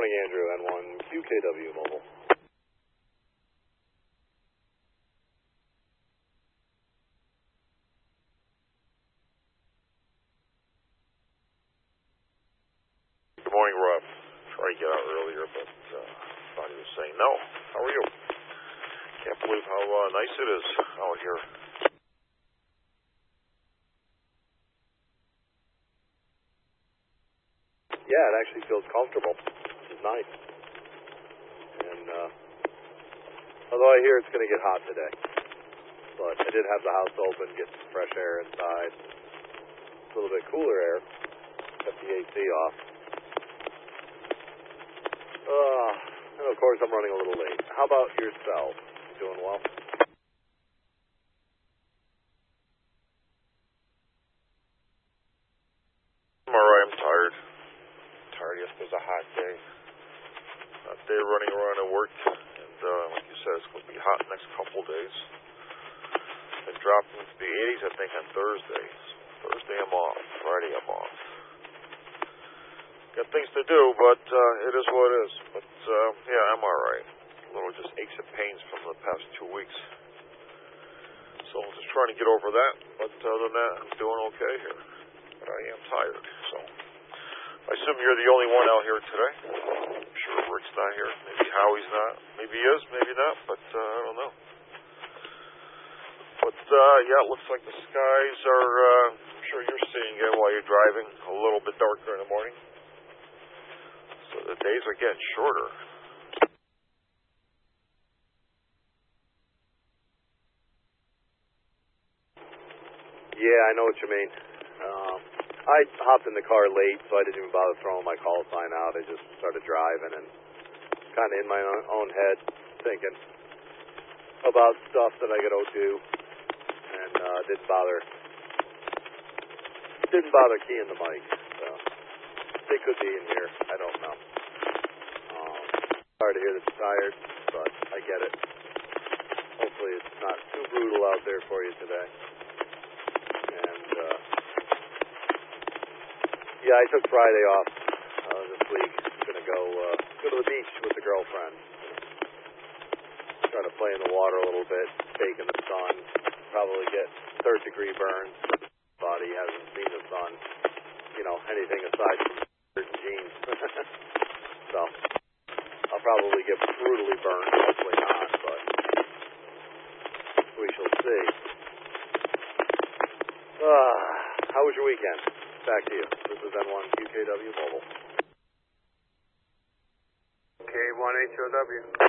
morning, Andrew, N1 QKW Mobile. Good morning, Rob. Tried to get out earlier, but thought he was saying no. How are you? Can't believe how nice it is out here. Yeah, it actually feels comfortable. It's nice. And although I hear it's going to get hot today, but I did have the house open, get some fresh air inside. A little bit cooler air. Kept the AC off. And of course, I'm running a little late. How about yourself? Doing well? I'm alright. I'm tired. Yesterday was a hot day. Hot day running around at work. And like you said, it's going to be hot the next couple days. It dropped into the 80s, I think, on Thursday. Thursday I'm off. Friday I'm off. Got things to do, but it is what it is. But yeah, I'm alright. A little just aches and pains from the past 2 weeks. So I'm just trying to get over that. But other than that, I'm doing okay here. But I am tired. So I assume you're the only one out here today. I'm sure Rick's not here. Maybe Howie's not. Maybe he is, maybe not. But I don't know. But yeah, it looks like the skies are, I'm sure you're seeing it while you're driving, a little bit darker in the morning. So the days are getting shorter. Yeah, I know what you mean. I hopped in the car late, so I didn't even bother throwing my call sign out. I just started driving and kind of in my own head thinking about stuff that I got to do, and didn't bother keying the mic. So they could be in here. I don't know. Sorry to hear that you're tired, but I get it. Hopefully it's not too brutal out there for you today. And yeah, I took Friday off this week. I'm gonna go to the beach with the girlfriend. Try to play in the water a little bit, bake in the sun. Probably get third-degree burns. Body hasn't seen the sun, anything aside from shirts and jeans. So I'll probably get brutally burned. Hopefully not, but we shall see. How was your weekend? Back to you. This is N1 QKW Mobile. K1HOW.